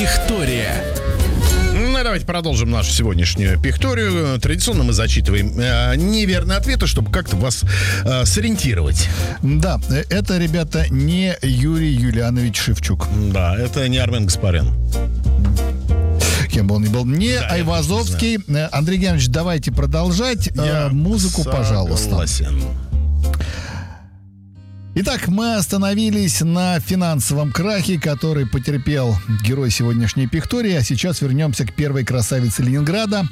Пихтория. Ну, давайте продолжим нашу сегодняшнюю пихторию. Традиционно мы зачитываем неверные ответы, чтобы как-то вас сориентировать. Да, это, ребята, не Юрий Юлианович Шевчук. Да, это не Армен Гаспарян. Кем бы он ни был. Не Да, Айвазовский. Андрей Геннадьевич, давайте продолжать. Музыку, пожалуйста. Согласен. Итак, мы остановились на финансовом крахе, который потерпел герой сегодняшней пихтории. А сейчас вернемся к первой красавице Ленинграда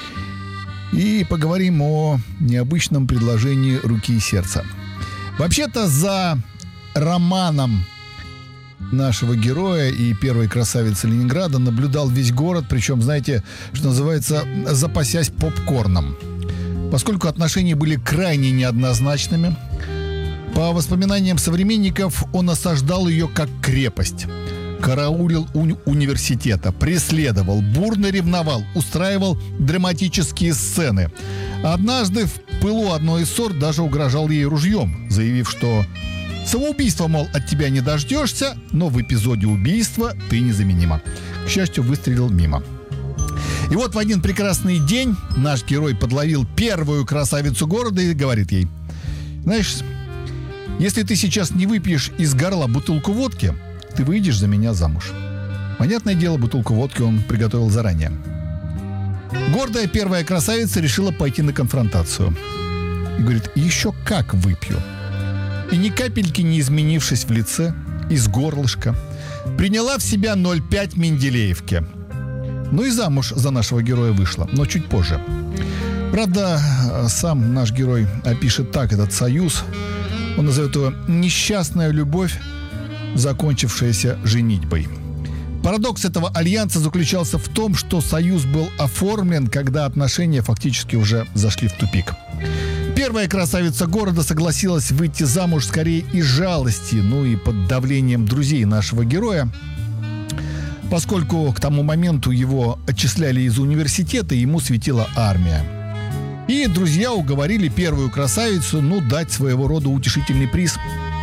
и поговорим о необычном предложении руки и сердца. Вообще-то за романом нашего героя и первой красавицы Ленинграда наблюдал весь город, причем, знаете, что называется, запасясь попкорном. Поскольку отношения были крайне неоднозначными, по воспоминаниям современников, он осаждал ее как крепость, караулил у университета, преследовал, бурно ревновал, устраивал драматические сцены. Однажды в пылу одной из ссор даже угрожал ей ружьем, заявив, что самоубийство, мол, от тебя не дождешься, но в эпизоде убийства ты незаменима. К счастью, выстрелил мимо. И вот в один прекрасный день наш герой подловил первую красавицу города и говорит ей: знаешь, если ты сейчас не выпьешь из горла бутылку водки, ты выйдешь за меня замуж. Понятное дело, бутылку водки он приготовил заранее. Гордая первая красавица решила пойти на конфронтацию. И говорит: еще как выпью. И ни капельки не изменившись в лице, из горлышка, приняла в себя 0,5 Менделеевки. Ну и замуж за нашего героя вышла, но чуть позже. Правда, сам наш герой опишет так этот союз. Он назовет его «несчастная любовь, закончившаяся женитьбой». Парадокс этого альянса заключался в том, что союз был оформлен, когда отношения фактически уже зашли в тупик. Первая красавица города согласилась выйти замуж скорее из жалости, ну и под давлением друзей нашего героя, поскольку к тому моменту его отчисляли из университета, ему светила армия. И друзья уговорили первую красавицу, дать своего рода утешительный приз.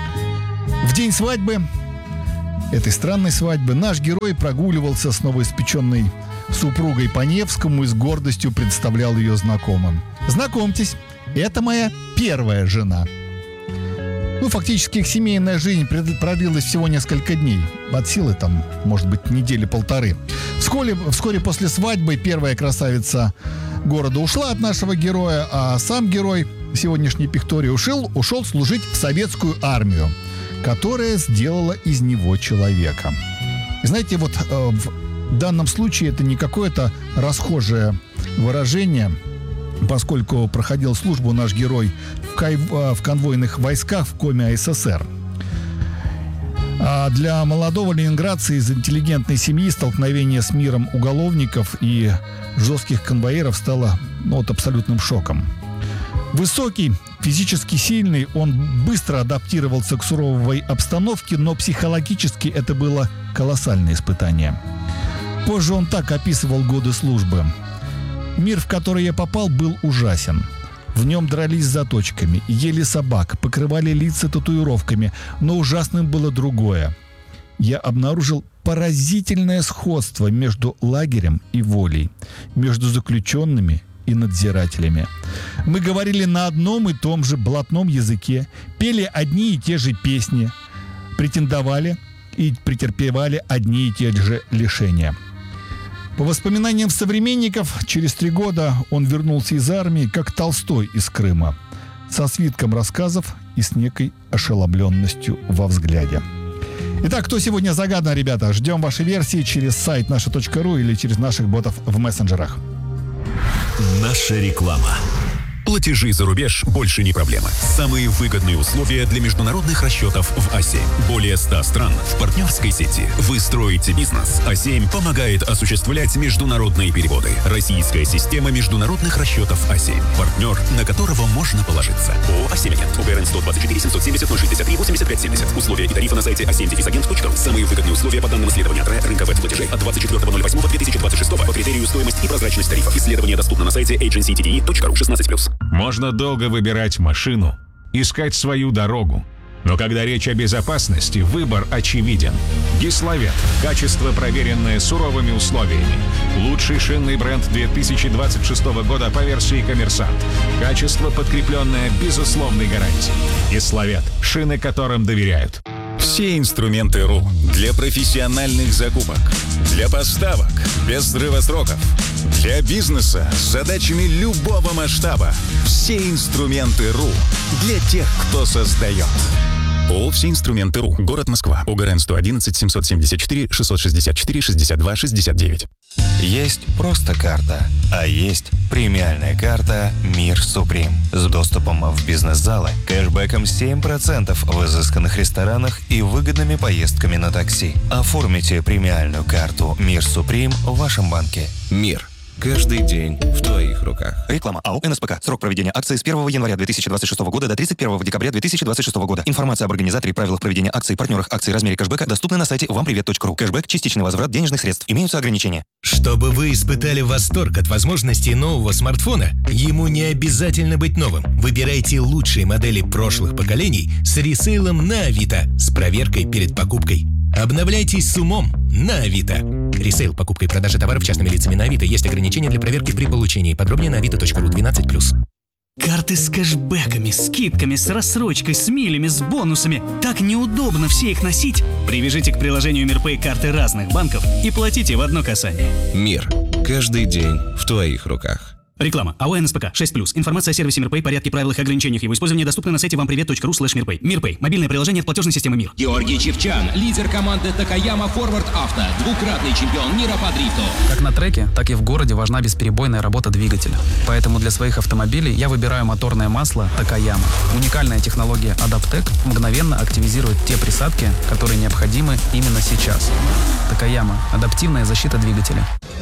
В день свадьбы, этой странной свадьбы, наш герой прогуливался с новоиспеченной супругой по Невскому и с гордостью представлял ее знакомым. Знакомьтесь, это моя первая жена. Фактически их семейная жизнь продлилась всего несколько дней. От силы там, может быть, недели-полторы. Вскоре после свадьбы первая красавица города ушла от нашего героя, а сам герой сегодняшней пихтории ушел служить в советскую армию, которая сделала из него человека. И знаете, вот в данном случае это не какое-то расхожее выражение, поскольку проходил службу наш герой в конвойных войсках в Коме АССР. А для молодого ленинградца из интеллигентной семьи столкновение с миром уголовников и жестких конвоиров стало абсолютным шоком. Высокий, физически сильный, он быстро адаптировался к суровой обстановке, но психологически это было колоссальное испытание. Позже он так описывал годы службы. «Мир, в который я попал, был ужасен. В нем дрались с заточками, ели собак, покрывали лица татуировками, но ужасным было другое. Я обнаружил поразительное сходство между лагерем и волей, между заключенными и надзирателями. Мы говорили на одном и том же блатном языке, пели одни и те же песни, претендовали и претерпевали одни и те же лишения». По воспоминаниям современников, через 3 года он вернулся из армии, как Толстой из Крыма, со свитком рассказов и с некой ошеломленностью во взгляде. Итак, кто сегодня загадан, ребята? Ждем ваши версии через сайт наша.ру или через наших ботов в мессенджерах. Наша реклама. Платежи за рубеж больше не проблема. Самые выгодные условия для международных расчетов в А7. Более 100 стран в партнерской сети. Вы строите бизнес. А7 помогает осуществлять международные переводы. Российская система международных расчетов А7. Партнер, на которого можно положиться. ООО «А7-Агент». УГРН 124 770 063 85 70. Условия и тарифы на сайте a7-agent.ru. Самые выгодные условия по данным исследования от рынка веб-платежей от 24.08.2026 по критерию стоимость и прозрачность тарифов. Исследование доступно на сайте agencytde.ru 16+. Можно долго выбирать машину, искать свою дорогу, Но когда речь о безопасности, выбор очевиден. Гисловет. Качество, проверенное суровыми условиями. Лучший шинный бренд 2026 года по версии «Коммерсант». Качество, подкрепленное безусловной гарантией. Гисловет. Шины, которым доверяют. Все инструменты РУ для профессиональных закупок, для поставок без срыва сроков, для бизнеса с задачами любого масштаба. Все инструменты РУ для тех, кто создает. ООО «Все инструменты РУ». Город Москва. ОГРН 111 774 664 62 69. Есть просто карта, а есть премиальная карта «Мир Суприм» с доступом в бизнес-залы, кэшбэком 7% в изысканных ресторанах и выгодными поездками на такси. Оформите премиальную карту «Мир Суприм» в вашем банке. Мир. Каждый день в твоих руках. Реклама АО «НСПК». Срок проведения акции с 1 января 2026 года до 31 декабря 2026 года. Информация об организаторе и правилах проведения акций, партнерах акций, размере кэшбэка доступна на сайте вампривет.ру. Кэшбэк – частичный возврат денежных средств. Имеются ограничения. Чтобы вы испытали восторг от возможностей нового смартфона, ему не обязательно быть новым. Выбирайте лучшие модели прошлых поколений с ресейлом на Авито с проверкой перед покупкой. Обновляйтесь с умом на Авито. Ресейл, покупка и продажа товаров частными лицами на Авито. Есть ограничения для проверки при получении. Подробнее на avito.ru 12+. Карты с кэшбэками, скидками, с рассрочкой, с милями, с бонусами. Так неудобно все их носить. Привяжите к приложению МирПэй карты разных банков и платите в одно касание. Мир. Каждый день в твоих руках. Реклама. АО «НСПК». 6+. Информация о сервисе МирПэй, порядке, правилах и ограничениях его использования доступна на сайте вампривет.ру/мирпэй. МирПэй. Мобильное приложение от платежной системы МИР. Георгий Чевчан, лидер команды Такаяма Форвард Авто, двукратный чемпион мира по дрифту. Как на треке, так и в городе важна бесперебойная работа двигателя. Поэтому для своих автомобилей я выбираю моторное масло Такаяма. Уникальная технология Адаптек мгновенно активизирует те присадки, которые необходимы именно сейчас. Такаяма. Адаптивная защита двигателя.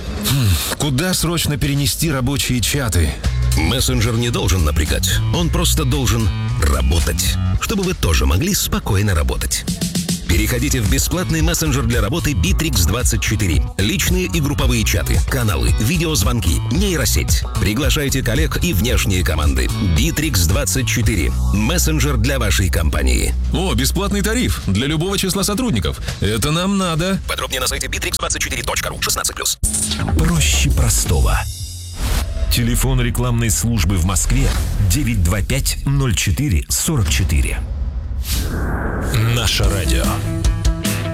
Куда срочно перенести рабочие чаты? Мессенджер не должен напрягать. Он просто должен работать, чтобы вы тоже могли спокойно работать. Переходите в бесплатный мессенджер для работы Bittrex24. Личные и групповые чаты, каналы, видеозвонки, нейросеть. Приглашайте коллег и внешние команды. Bittrex24. Мессенджер для вашей компании. О, бесплатный тариф для любого числа сотрудников. Это нам надо. Подробнее на сайте bittrex24.ru 16+. Проще простого. Телефон рекламной службы в Москве 925 04 44. Наше радио.